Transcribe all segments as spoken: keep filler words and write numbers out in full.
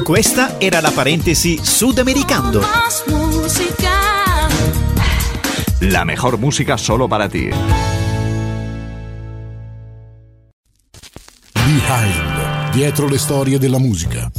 Questa era la parentesi sudamericano. La mejor música solo para ti. Behind, dietro le storie della musica.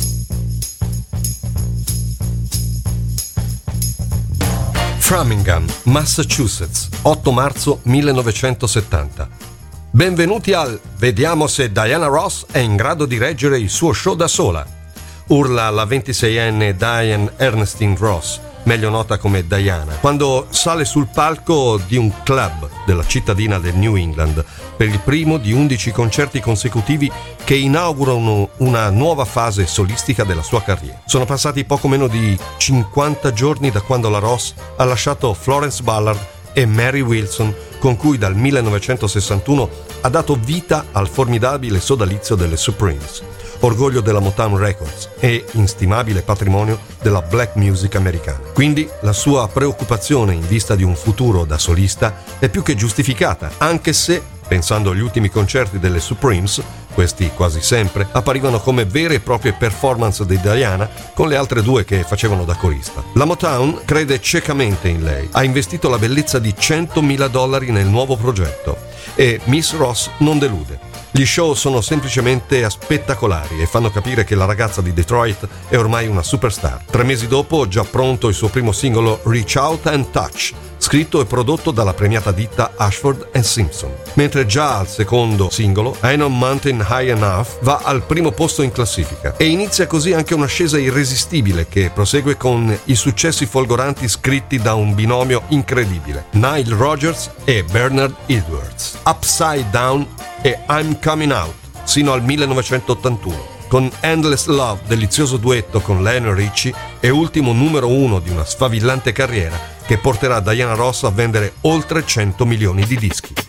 Framingham, Massachusetts, otto marzo millenovecentosettanta. Benvenuti al Vediamo se Diana Ross è in grado di reggere il suo show da sola, urla la ventiseienne Diane Ernestine Ross, meglio nota come Diana, quando sale sul palco di un club della cittadina del New England per il primo di undici concerti consecutivi che inaugurano una nuova fase solistica della sua carriera. Sono passati poco meno di cinquanta giorni da quando la Ross ha lasciato Florence Ballard e Mary Wilson, con cui dal millenovecentosessantuno ha dato vita al formidabile sodalizio delle Supremes, orgoglio della Motown Records e instimabile patrimonio della black music americana. Quindi la sua preoccupazione in vista di un futuro da solista è più che giustificata, anche se, pensando agli ultimi concerti delle Supremes, questi quasi sempre apparivano come vere e proprie performance di Diana con le altre due che facevano da corista. La Motown crede ciecamente in lei, ha investito la bellezza di centomila dollari nel nuovo progetto e Miss Ross non delude. Gli show sono semplicemente spettacolari e fanno capire che la ragazza di Detroit è ormai una superstar. Tre mesi dopo, già pronto il suo primo singolo Reach Out and Touch, scritto e prodotto dalla premiata ditta Ashford and Simpson. Mentre già al secondo singolo, Ain't No Mountain High Enough, va al primo posto in classifica. E inizia così anche un'ascesa irresistibile che prosegue con i successi folgoranti scritti da un binomio incredibile, Nile Rodgers e Bernard Edwards, Upside Down e I'm Coming Out, sino al millenovecentottantuno. Con Endless Love, delizioso duetto con Lionel Richie e ultimo numero uno di una sfavillante carriera che porterà Diana Ross a vendere oltre cento milioni di dischi.